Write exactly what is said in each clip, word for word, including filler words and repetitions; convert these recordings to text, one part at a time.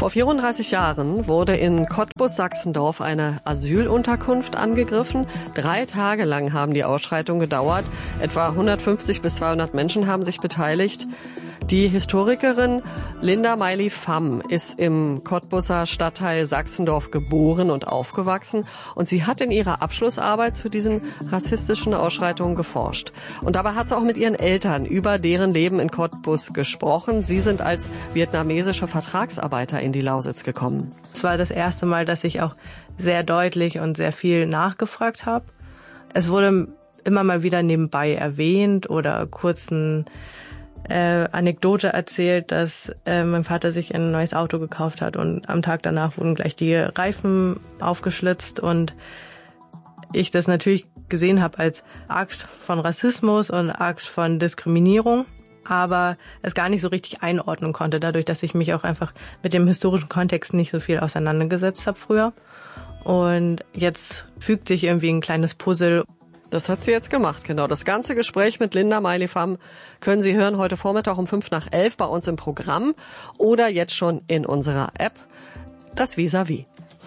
Vor vierunddreißig Jahren wurde in Cottbus-Sachsendorf eine Asylunterkunft angegriffen. Drei Tage lang haben die Ausschreitungen gedauert. Etwa hundertfünfzig bis zweihundert Menschen haben sich beteiligt. Die Historikerin Linda Meili-Pham ist im Cottbuser Stadtteil Sachsendorf geboren und aufgewachsen. Und sie hat in ihrer Abschlussarbeit zu diesen rassistischen Ausschreitungen geforscht. Und dabei hat sie auch mit ihren Eltern über deren Leben in Cottbus gesprochen. Sie sind als vietnamesische Vertragsarbeiter in die Lausitz gekommen. Es war das erste Mal, dass ich auch sehr deutlich und sehr viel nachgefragt habe. Es wurde immer mal wieder nebenbei erwähnt oder kurzen Äh, Anekdote erzählt, dass äh, mein Vater sich ein neues Auto gekauft hat und am Tag danach wurden gleich die Reifen aufgeschlitzt und ich das natürlich gesehen habe als Akt von Rassismus und Akt von Diskriminierung, aber es gar nicht so richtig einordnen konnte, dadurch, dass ich mich auch einfach mit dem historischen Kontext nicht so viel auseinandergesetzt habe früher. Und jetzt fügt sich irgendwie ein kleines Puzzle. Das hat sie jetzt gemacht, genau. Das ganze Gespräch mit Linda Meili-Pham können Sie hören heute Vormittag um fünf nach elf bei uns im Programm oder jetzt schon in unserer App, das Vis-à-vis.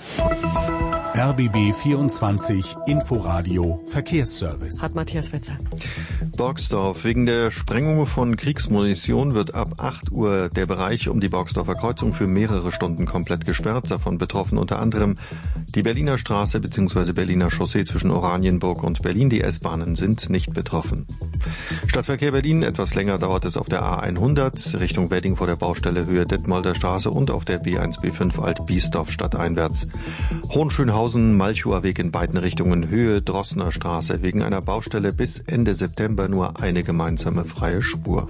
R B B vierundzwanzig Inforadio Verkehrsservice. Hat Matthias Wetzel. Borgsdorf. Wegen der Sprengung von Kriegsmunition wird ab acht Uhr der Bereich um die Borgsdorfer Kreuzung für mehrere Stunden komplett gesperrt. Davon betroffen unter anderem die Berliner Straße bzw. Berliner Chaussee zwischen Oranienburg und Berlin. Die S-Bahnen sind nicht betroffen. Stadtverkehr Berlin. Etwas länger dauert es auf der A hundert Richtung Wedding vor der Baustelle Höhe Detmolder Straße und auf der B eins B fünf Alt-Biesdorf stadteinwärts. Hohenschönhausen, Malchower Weg in beiden Richtungen Höhe Drossner Straße. Wegen einer Baustelle bis Ende September nur eine gemeinsame freie Spur.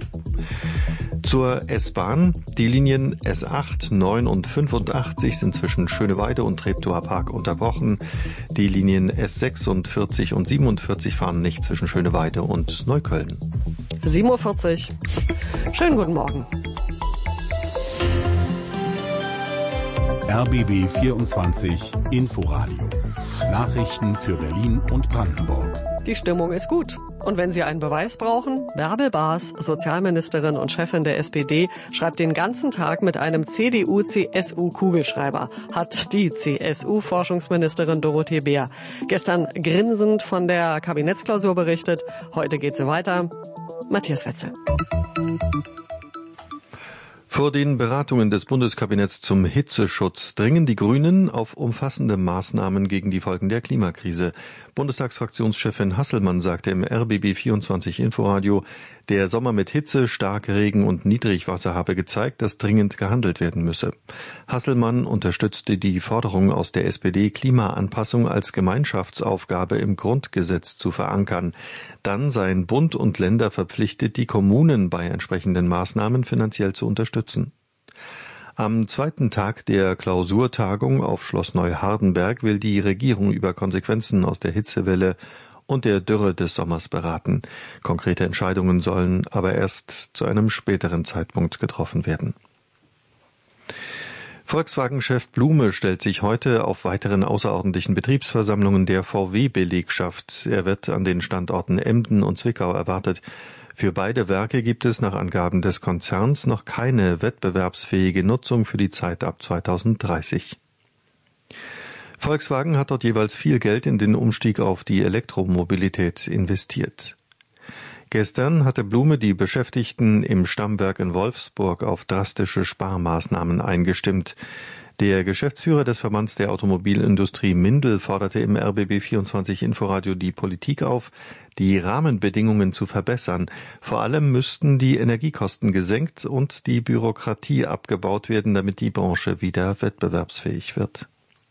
Zur S-Bahn. Die Linien S acht, neun und fünfundachtzig sind zwischen Schöneweide und Treptower Park unterbrochen. Die Linien S sechsundvierzig und siebenundvierzig fahren nicht zwischen Schöneweide und Neukölln. sieben Uhr vierzig. Schönen guten Morgen. R B B vierundzwanzig Inforadio. Nachrichten für Berlin und Brandenburg. Die Stimmung ist gut. Und wenn Sie einen Beweis brauchen, Bärbel Baas, Sozialministerin und Chefin der S P D, schreibt den ganzen Tag mit einem C D U-C S U-Kugelschreiber, hat die C S U-Forschungsministerin Dorothee Beer gestern grinsend von der Kabinettsklausur berichtet. Heute geht sie weiter. Matthias Wetzel. Vor den Beratungen des Bundeskabinetts zum Hitzeschutz dringen die Grünen auf umfassende Maßnahmen gegen die Folgen der Klimakrise. Bundestagsfraktionschefin Hasselmann sagte im R B B vierundzwanzig Inforadio, der Sommer mit Hitze, Starkregen und Niedrigwasser habe gezeigt, dass dringend gehandelt werden müsse. Hasselmann unterstützte die Forderung aus der S P D, Klimaanpassung als Gemeinschaftsaufgabe im Grundgesetz zu verankern. Dann seien Bund und Länder verpflichtet, die Kommunen bei entsprechenden Maßnahmen finanziell zu unterstützen. Am zweiten Tag der Klausurtagung auf Schloss Neuhardenberg will die Regierung über Konsequenzen aus der Hitzewelle und der Dürre des Sommers beraten. Konkrete Entscheidungen sollen aber erst zu einem späteren Zeitpunkt getroffen werden. Volkswagen-Chef Blume stellt sich heute auf weiteren außerordentlichen Betriebsversammlungen der V W-Belegschaft. Er wird an den Standorten Emden und Zwickau erwartet. Für beide Werke gibt es nach Angaben des Konzerns noch keine wettbewerbsfähige Nutzung für die Zeit ab zweitausenddreißig. Volkswagen hat dort jeweils viel Geld in den Umstieg auf die Elektromobilität investiert. Gestern hatte Blume die Beschäftigten im Stammwerk in Wolfsburg auf drastische Sparmaßnahmen eingestimmt. Der Geschäftsführer des Verbands der Automobilindustrie Mindel forderte im R B B vierundzwanzig Inforadio die Politik auf, die Rahmenbedingungen zu verbessern. Vor allem müssten die Energiekosten gesenkt und die Bürokratie abgebaut werden, damit die Branche wieder wettbewerbsfähig wird.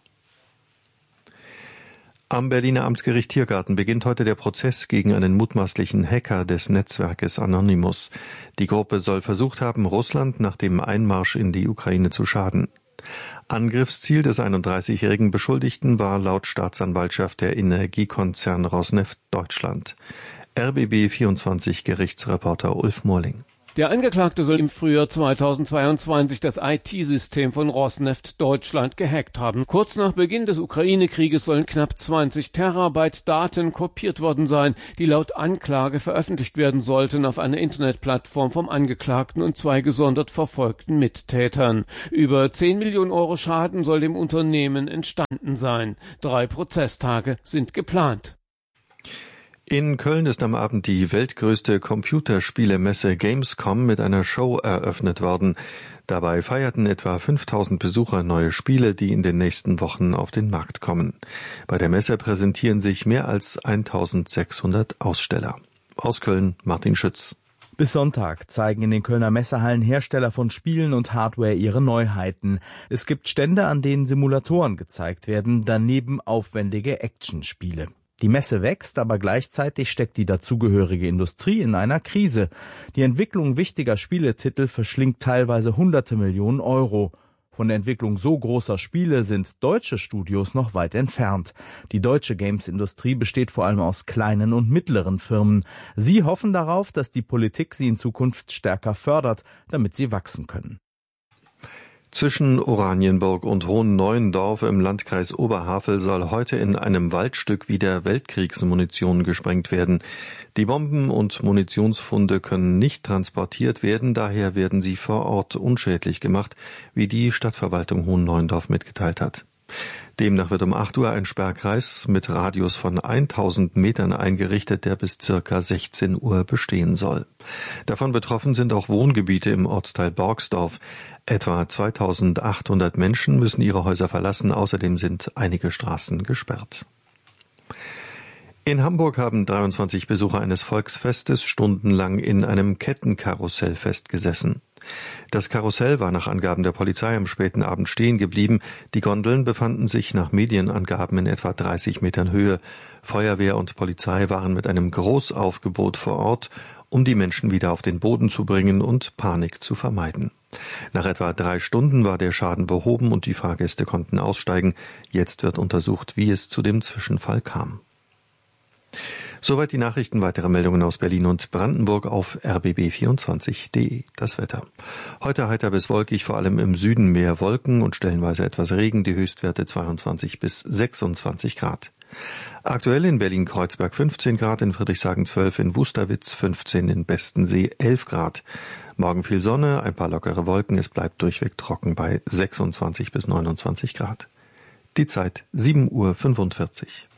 Am Berliner Amtsgericht Tiergarten beginnt heute der Prozess gegen einen mutmaßlichen Hacker des Netzwerkes Anonymous. Die Gruppe soll versucht haben, Russland nach dem Einmarsch in die Ukraine zu schaden. Angriffsziel des einunddreißigjährigen Beschuldigten war laut Staatsanwaltschaft der Energiekonzern Rosneft Deutschland. R B B vierundzwanzig Gerichtsreporter Ulf Morling. Der Angeklagte soll im Frühjahr zweitausendzweiundzwanzig das I T-System von Rosneft Deutschland gehackt haben. Kurz nach Beginn des Ukraine-Krieges sollen knapp zwanzig Terabyte Daten kopiert worden sein, die laut Anklage veröffentlicht werden sollten auf einer Internetplattform vom Angeklagten und zwei gesondert verfolgten Mittätern. Über zehn Millionen Euro Schaden soll dem Unternehmen entstanden sein. Drei Prozesstage sind geplant. In Köln ist am Abend die weltgrößte Computerspielemesse Gamescom mit einer Show eröffnet worden. Dabei feierten etwa fünftausend Besucher neue Spiele, die in den nächsten Wochen auf den Markt kommen. Bei der Messe präsentieren sich mehr als eintausendsechshundert Aussteller. Aus Köln Martin Schütz. Bis Sonntag zeigen in den Kölner Messehallen Hersteller von Spielen und Hardware ihre Neuheiten. Es gibt Stände, an denen Simulatoren gezeigt werden, daneben aufwendige Actionspiele. Die Messe wächst, aber gleichzeitig steckt die dazugehörige Industrie in einer Krise. Die Entwicklung wichtiger Spieletitel verschlingt teilweise hunderte Millionen Euro. Von der Entwicklung so großer Spiele sind deutsche Studios noch weit entfernt. Die deutsche Games-Industrie besteht vor allem aus kleinen und mittleren Firmen. Sie hoffen darauf, dass die Politik sie in Zukunft stärker fördert, damit sie wachsen können. Zwischen Oranienburg und Hohenneuendorf im Landkreis Oberhavel soll heute in einem Waldstück wieder Weltkriegsmunition gesprengt werden. Die Bomben und Munitionsfunde können nicht transportiert werden, daher werden sie vor Ort unschädlich gemacht, wie die Stadtverwaltung Hohenneuendorf mitgeteilt hat. Demnach wird um acht Uhr ein Sperrkreis mit Radius von tausend Metern eingerichtet, der bis circa sechzehn Uhr bestehen soll. Davon betroffen sind auch Wohngebiete im Ortsteil Borgsdorf. Etwa zweitausendachthundert Menschen müssen ihre Häuser verlassen, außerdem sind einige Straßen gesperrt. In Hamburg haben dreiundzwanzig Besucher eines Volksfestes stundenlang in einem Kettenkarussell festgesessen. Das Karussell war nach Angaben der Polizei am späten Abend stehen geblieben. Die Gondeln befanden sich nach Medienangaben in etwa dreißig Metern Höhe. Feuerwehr und Polizei waren mit einem Großaufgebot vor Ort, um die Menschen wieder auf den Boden zu bringen und Panik zu vermeiden. Nach etwa drei Stunden war der Schaden behoben und die Fahrgäste konnten aussteigen. Jetzt wird untersucht, wie es zu dem Zwischenfall kam. Soweit die Nachrichten. Weitere Meldungen aus Berlin und Brandenburg auf r b b vierundzwanzig punkt de. Das Wetter. Heute heiter bis wolkig, vor allem im Süden mehr Wolken und stellenweise etwas Regen. Die Höchstwerte zweiundzwanzig bis sechsundzwanzig Grad. Aktuell in Berlin-Kreuzberg fünfzehn Grad, in Friedrichshagen zwölf, in Wusterwitz fünfzehn, in Bestensee elf Grad. Morgen viel Sonne, ein paar lockere Wolken. Es bleibt durchweg trocken bei sechsundzwanzig bis neunundzwanzig Grad. Die Zeit sieben Uhr fünfundvierzig.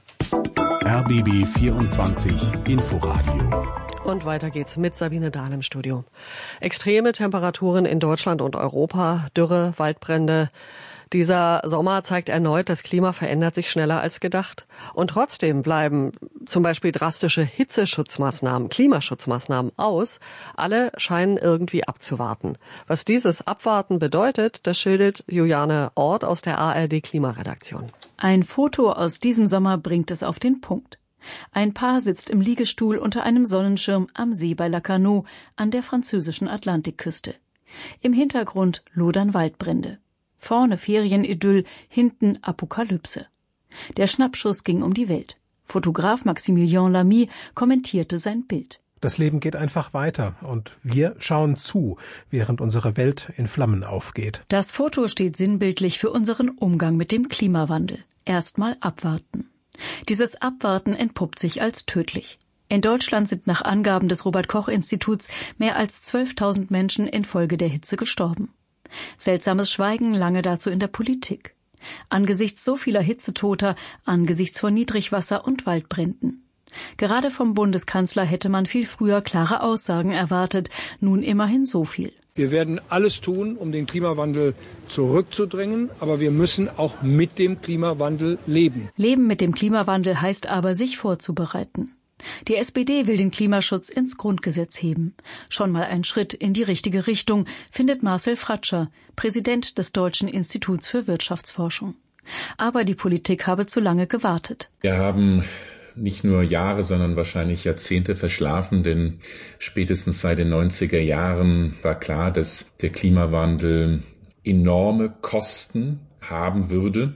R B B vierundzwanzig Inforadio. Und weiter geht's mit Sabine Dahl im Studio. Extreme Temperaturen in Deutschland und Europa, Dürre, Waldbrände. Dieser Sommer zeigt erneut, das Klima verändert sich schneller als gedacht. Und trotzdem bleiben zum Beispiel drastische Hitzeschutzmaßnahmen, Klimaschutzmaßnahmen aus. Alle scheinen irgendwie abzuwarten. Was dieses Abwarten bedeutet, das schildert Juliane Ort aus der A R D Klimaredaktion. Ein Foto aus diesem Sommer bringt es auf den Punkt. Ein Paar sitzt im Liegestuhl unter einem Sonnenschirm am See bei Lacanau an der französischen Atlantikküste. Im Hintergrund lodern Waldbrände. Vorne Ferienidyll, hinten Apokalypse. Der Schnappschuss ging um die Welt. Fotograf Maximilien Lamy kommentierte sein Bild. Das Leben geht einfach weiter und wir schauen zu, während unsere Welt in Flammen aufgeht. Das Foto steht sinnbildlich für unseren Umgang mit dem Klimawandel. Erstmal abwarten. Dieses Abwarten entpuppt sich als tödlich. In Deutschland sind nach Angaben des Robert-Koch-Instituts mehr als zwölftausend Menschen infolge der Hitze gestorben. Seltsames Schweigen lange dazu in der Politik. Angesichts so vieler Hitzetoter, angesichts von Niedrigwasser und Waldbränden. Gerade vom Bundeskanzler hätte man viel früher klare Aussagen erwartet, nun immerhin so viel. Wir werden alles tun, um den Klimawandel zurückzudrängen, aber wir müssen auch mit dem Klimawandel leben. Leben mit dem Klimawandel heißt aber, sich vorzubereiten. Die S P D will den Klimaschutz ins Grundgesetz heben. Schon mal ein Schritt in die richtige Richtung, findet Marcel Fratscher, Präsident des Deutschen Instituts für Wirtschaftsforschung. Aber die Politik habe zu lange gewartet. Wir haben nicht nur Jahre, sondern wahrscheinlich Jahrzehnte verschlafen, denn spätestens seit den neunziger Jahren war klar, dass der Klimawandel enorme Kosten haben würde.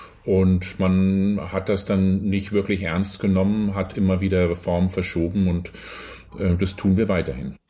Und man hat das dann nicht wirklich ernst genommen, hat immer wieder Reformen verschoben und äh, das tun wir weiterhin.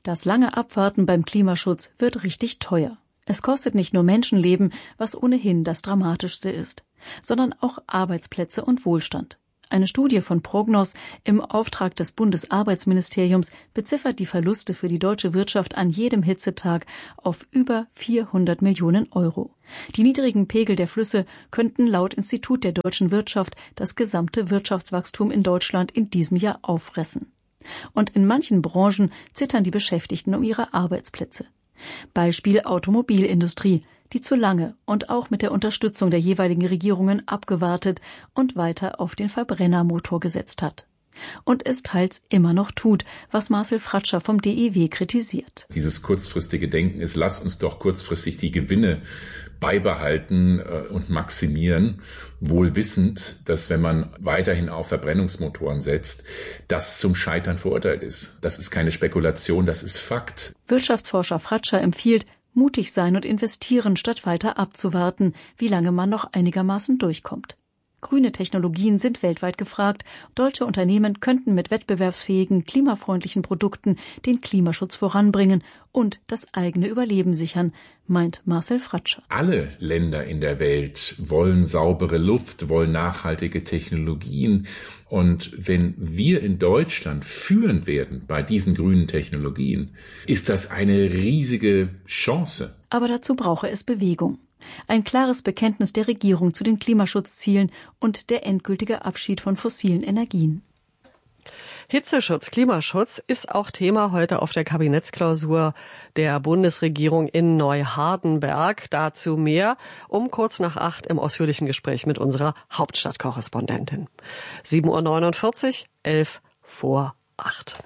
Das lange Abwarten beim Klimaschutz wird richtig teuer. Es kostet nicht nur Menschenleben, was ohnehin das Dramatischste ist, sondern auch Arbeitsplätze und Wohlstand. Eine Studie von Prognos im Auftrag des Bundesarbeitsministeriums beziffert die Verluste für die deutsche Wirtschaft an jedem Hitzetag auf über vierhundert Millionen Euro. Die niedrigen Pegel der Flüsse könnten laut Institut der deutschen Wirtschaft das gesamte Wirtschaftswachstum in Deutschland in diesem Jahr auffressen. Und in manchen Branchen zittern die Beschäftigten um ihre Arbeitsplätze. Beispiel Automobilindustrie, die zu lange und auch mit der Unterstützung der jeweiligen Regierungen abgewartet und weiter auf den Verbrennermotor gesetzt hat. Und es teils immer noch tut, was Marcel Fratscher vom D I W kritisiert. Dieses kurzfristige Denken ist, lass uns doch kurzfristig die Gewinne beibehalten und maximieren, wohl wissend, dass wenn man weiterhin auf Verbrennungsmotoren setzt, das zum Scheitern verurteilt ist. Das ist keine Spekulation, das ist Fakt. Wirtschaftsforscher Fratscher empfiehlt, mutig sein und investieren, statt weiter abzuwarten, wie lange man noch einigermaßen durchkommt. Grüne Technologien sind weltweit gefragt. Deutsche Unternehmen könnten mit wettbewerbsfähigen, klimafreundlichen Produkten den Klimaschutz voranbringen und das eigene Überleben sichern, meint Marcel Fratscher. Alle Länder in der Welt wollen saubere Luft, wollen nachhaltige Technologien. Und wenn wir in Deutschland führend werden bei diesen grünen Technologien, ist das eine riesige Chance. Aber dazu brauche es Bewegung. Ein klares Bekenntnis der Regierung zu den Klimaschutzzielen und der endgültige Abschied von fossilen Energien. Hitzeschutz, Klimaschutz ist auch Thema heute auf der Kabinettsklausur der Bundesregierung in Neuhardenberg. Dazu mehr um kurz nach acht im ausführlichen Gespräch mit unserer Hauptstadtkorrespondentin. sieben Uhr neunundvierzig, elf vor acht.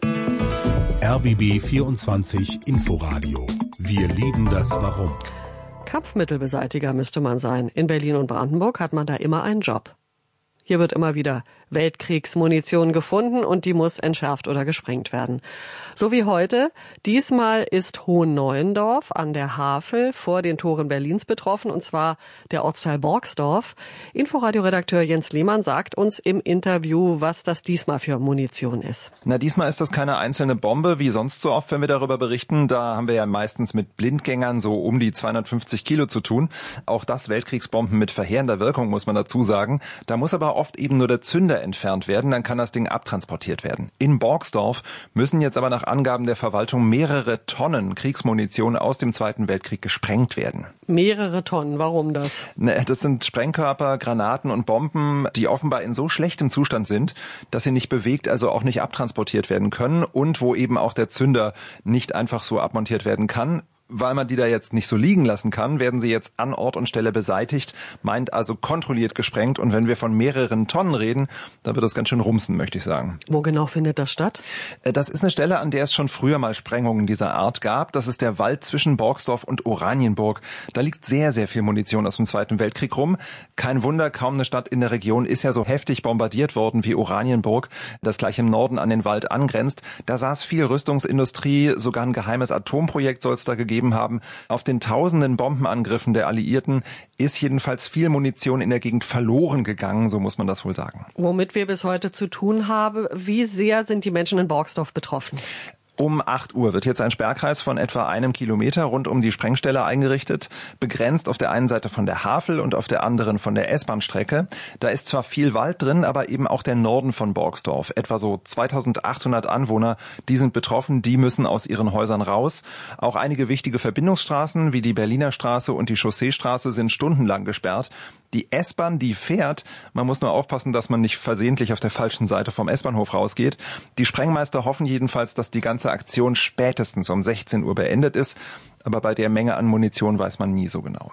R B B vierundzwanzig Inforadio. Wir lieben das Warum. Kampfmittelbeseitiger müsste man sein. In Berlin und Brandenburg hat man da immer einen Job. Hier wird immer wieder Weltkriegsmunition gefunden und die muss entschärft oder gesprengt werden. So wie heute. Diesmal ist Hohenneuendorf an der Havel vor den Toren Berlins betroffen, und zwar der Ortsteil Borgsdorf. Inforadio-Redakteur Jens Lehmann sagt uns im Interview, was das diesmal für Munition ist. Na, diesmal ist das keine einzelne Bombe, wie sonst so oft, wenn wir darüber berichten. Da haben wir ja meistens mit Blindgängern so um die zweihundertfünfzig Kilo zu tun. Auch das Weltkriegsbomben mit verheerender Wirkung, muss man dazu sagen. Da muss aber oft eben nur der Zünder entfernt werden, dann kann das Ding abtransportiert werden. In Borgsdorf müssen jetzt aber nach Angaben der Verwaltung mehrere Tonnen Kriegsmunition aus dem Zweiten Weltkrieg gesprengt werden. Mehrere Tonnen, warum das? Ne, das sind Sprengkörper, Granaten und Bomben, die offenbar in so schlechtem Zustand sind, dass sie nicht bewegt, also auch nicht abtransportiert werden können und wo eben auch der Zünder nicht einfach so abmontiert werden kann. Weil man die da jetzt nicht so liegen lassen kann, werden sie jetzt an Ort und Stelle beseitigt, meint also kontrolliert gesprengt. Und wenn wir von mehreren Tonnen reden, dann wird das ganz schön rumsen, möchte ich sagen. Wo genau findet das statt? Das ist eine Stelle, an der es schon früher mal Sprengungen dieser Art gab. Das ist der Wald zwischen Borgsdorf und Oranienburg. Da liegt sehr, sehr viel Munition aus dem Zweiten Weltkrieg rum. Kein Wunder, kaum eine Stadt in der Region ist ja so heftig bombardiert worden wie Oranienburg, das gleich im Norden an den Wald angrenzt. Da saß viel Rüstungsindustrie, sogar ein geheimes Atomprojekt soll es da gegeben haben. Auf den tausenden Bombenangriffen der Alliierten ist jedenfalls viel Munition in der Gegend verloren gegangen, so muss man das wohl sagen. Womit wir bis heute zu tun haben, wie sehr sind die Menschen in Borgsdorf betroffen? Um acht Uhr wird jetzt ein Sperrkreis von etwa einem Kilometer rund um die Sprengstelle eingerichtet, begrenzt auf der einen Seite von der Havel und auf der anderen von der S-Bahn-Strecke. Da ist zwar viel Wald drin, aber eben auch der Norden von Borgsdorf. Etwa so zweitausendachthundert Anwohner, die sind betroffen, die müssen aus ihren Häusern raus. Auch einige wichtige Verbindungsstraßen wie die Berliner Straße und die Chausseestraße sind stundenlang gesperrt. Die S-Bahn, die fährt, man muss nur aufpassen, dass man nicht versehentlich auf der falschen Seite vom S-Bahnhof rausgeht. Die Sprengmeister hoffen jedenfalls, dass die ganze Aktion spätestens um sechzehn Uhr beendet ist. Aber bei der Menge an Munition weiß man nie so genau.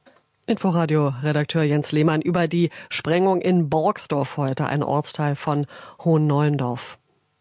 Inforadio-Redakteur Jens Lehmann über die Sprengung in Borgsdorf heute, ein Ortsteil von Hohenneuendorf.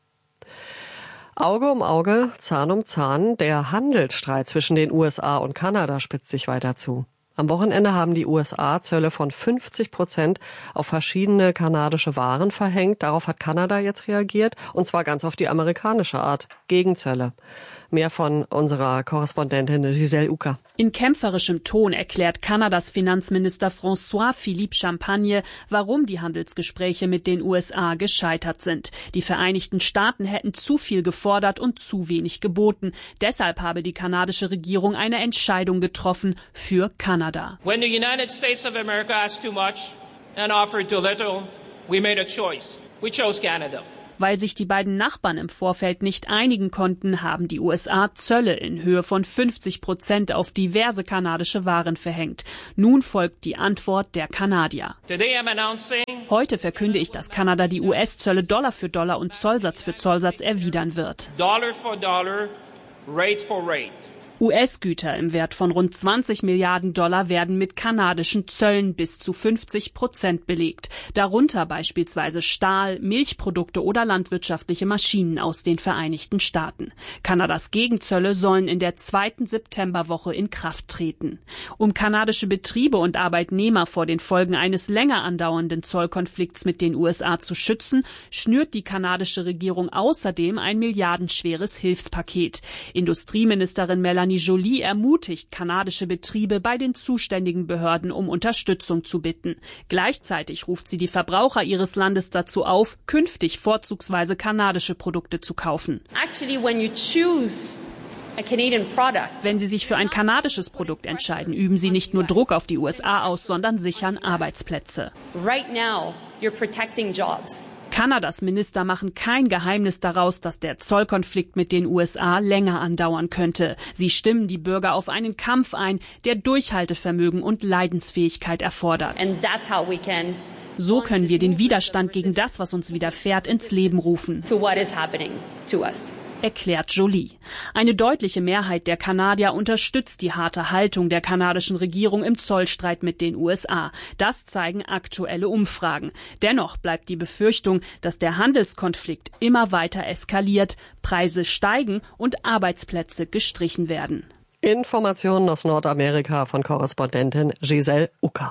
Auge um Auge, Zahn um Zahn, der Handelsstreit zwischen den U S A und Kanada spitzt sich weiter zu. Am Wochenende haben die U S A Zölle von fünfzig Prozent auf verschiedene kanadische Waren verhängt. Darauf hat Kanada jetzt reagiert, und zwar ganz auf die amerikanische Art, Gegenzölle. Mehr von unserer Korrespondentin Giselle Ucker. In kämpferischem Ton erklärt Kanadas Finanzminister François-Philippe Champagne, warum die Handelsgespräche mit den U S A gescheitert sind. Die Vereinigten Staaten hätten zu viel gefordert und zu wenig geboten. Deshalb habe die kanadische Regierung eine Entscheidung getroffen für Kanada. When the United States of America asked too much and offered too little, we made a choice. We chose Canada. Weil sich die beiden Nachbarn im Vorfeld nicht einigen konnten, haben die U S A Zölle in Höhe von fünfzig Prozent auf diverse kanadische Waren verhängt. Nun folgt die Antwort der Kanadier. Heute verkünde ich, dass Kanada die U S-Zölle Dollar für Dollar und Zollsatz für Zollsatz erwidern wird. Dollar for dollar, rate for rate. U S-Güter im Wert von rund zwanzig Milliarden Dollar werden mit kanadischen Zöllen bis zu fünfzig Prozent belegt. Darunter beispielsweise Stahl, Milchprodukte oder landwirtschaftliche Maschinen aus den Vereinigten Staaten. Kanadas Gegenzölle sollen in der zweiten Septemberwoche in Kraft treten. Um kanadische Betriebe und Arbeitnehmer vor den Folgen eines länger andauernden Zollkonflikts mit den U S A zu schützen, schnürt die kanadische Regierung außerdem ein milliardenschweres Hilfspaket. Industrieministerin Melanie Joly ermutigt kanadische Betriebe bei den zuständigen Behörden um Unterstützung zu bitten. Gleichzeitig ruft sie die Verbraucher ihres Landes dazu auf, künftig vorzugsweise kanadische Produkte zu kaufen. Actually, when you choose a Canadian product, wenn Sie sich für ein kanadisches Produkt entscheiden, üben Sie nicht nur Druck auf die U S A aus, sondern sichern Arbeitsplätze. Right now, you're protecting jobs. Kanadas Minister machen kein Geheimnis daraus, dass der Zollkonflikt mit den U S A länger andauern könnte. Sie stimmen die Bürger auf einen Kampf ein, der Durchhaltevermögen und Leidensfähigkeit erfordert. And that's how we can So können wir den Widerstand gegen das, was uns widerfährt, ins Leben rufen, to what is happening to us. Erklärt Joly. Eine deutliche Mehrheit der Kanadier unterstützt die harte Haltung der kanadischen Regierung im Zollstreit mit den U S A. Das zeigen aktuelle Umfragen. Dennoch bleibt die Befürchtung, dass der Handelskonflikt immer weiter eskaliert, Preise steigen und Arbeitsplätze gestrichen werden. Informationen aus Nordamerika von Korrespondentin Giselle Ucker.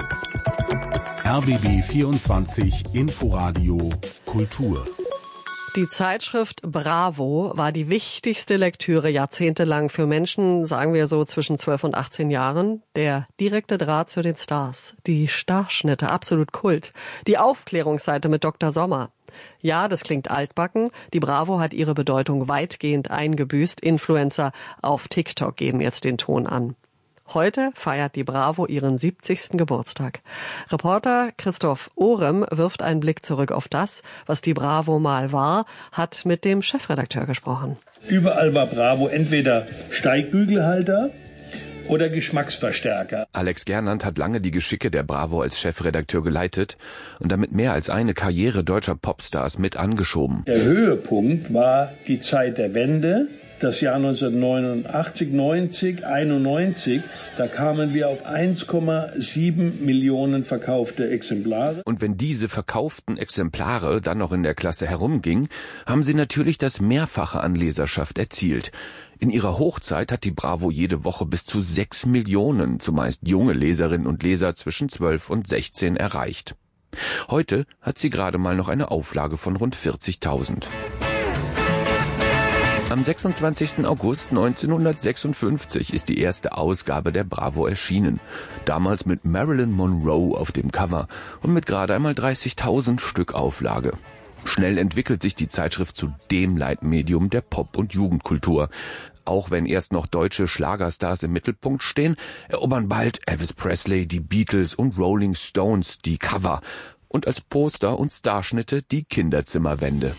R B B vierundzwanzig Inforadio Kultur. Die Zeitschrift Bravo war die wichtigste Lektüre jahrzehntelang für Menschen, sagen wir so zwischen zwölf und achtzehn Jahren. Der direkte Draht zu den Stars, die Starschnitte, absolut Kult. Die Aufklärungsseite mit Doktor Sommer. Ja, das klingt altbacken. Die Bravo hat ihre Bedeutung weitgehend eingebüßt. Influencer auf TikTok geben jetzt den Ton an. Heute feiert die Bravo ihren siebzigsten Geburtstag. Reporter Christoph Ohrem wirft einen Blick zurück auf das, was die Bravo mal war, hat mit dem Chefredakteur gesprochen. Überall war Bravo entweder Steigbügelhalter oder Geschmacksverstärker. Alex Gernand hat lange die Geschicke der Bravo als Chefredakteur geleitet und damit mehr als eine Karriere deutscher Popstars mit angeschoben. Der Höhepunkt war die Zeit der Wende. Das Jahr neunzehnhundertneunundachtzig, neunzig, einundneunzig, da kamen wir auf eins Komma sieben Millionen verkaufte Exemplare. Und wenn diese verkauften Exemplare dann noch in der Klasse herumgingen, haben sie natürlich das Mehrfache an Leserschaft erzielt. In ihrer Hochzeit hat die Bravo jede Woche bis zu sechs Millionen, zumeist junge Leserinnen und Leser zwischen zwölf und sechzehn erreicht. Heute hat sie gerade mal noch eine Auflage von rund vierzigtausend. Am sechsundzwanzigsten August neunzehnhundertsechsundfünfzig ist die erste Ausgabe der Bravo erschienen. Damals mit Marilyn Monroe auf dem Cover und mit gerade einmal dreißigtausend Stück Auflage. Schnell entwickelt sich die Zeitschrift zu dem Leitmedium der Pop- und Jugendkultur. Auch wenn erst noch deutsche Schlagerstars im Mittelpunkt stehen, erobern bald Elvis Presley, die Beatles und Rolling Stones die Cover und als Poster und Starschnitte die Kinderzimmerwände.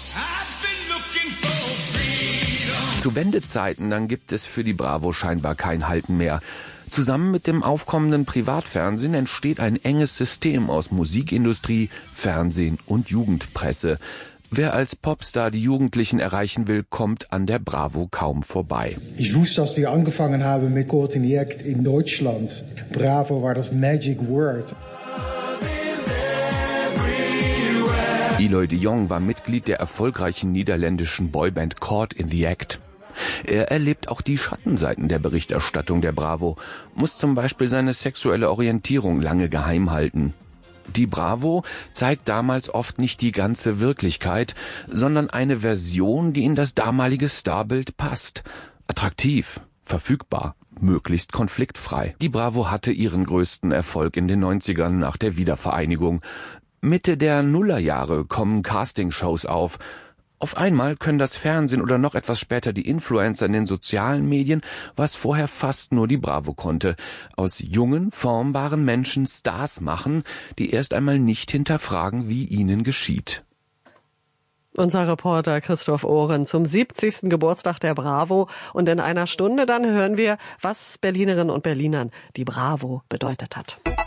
Zu Wendezeiten, dann gibt es für die Bravo scheinbar kein Halten mehr. Zusammen mit dem aufkommenden Privatfernsehen entsteht ein enges System aus Musikindustrie, Fernsehen und Jugendpresse. Wer als Popstar die Jugendlichen erreichen will, kommt an der Bravo kaum vorbei. Ich wusste, dass wir angefangen haben mit koordiniert in Deutschland. Bravo war das Magic Word. Eloy de Jong war Mitglied der erfolgreichen niederländischen Boyband Caught in the Act. Er erlebt auch die Schattenseiten der Berichterstattung der Bravo, muss zum Beispiel seine sexuelle Orientierung lange geheim halten. Die Bravo zeigt damals oft nicht die ganze Wirklichkeit, sondern eine Version, die in das damalige Starbild passt. Attraktiv, verfügbar, möglichst konfliktfrei. Die Bravo hatte ihren größten Erfolg in den neunzigern nach der Wiedervereinigung. Mitte der Nullerjahre kommen Castingshows auf. Auf einmal können das Fernsehen oder noch etwas später die Influencer in den sozialen Medien, was vorher fast nur die Bravo konnte, aus jungen, formbaren Menschen Stars machen, die erst einmal nicht hinterfragen, wie ihnen geschieht. Unser Reporter Christoph Ohren zum siebzigsten Geburtstag der Bravo. Und in einer Stunde dann hören wir, was Berlinerinnen und Berlinern die Bravo bedeutet hat.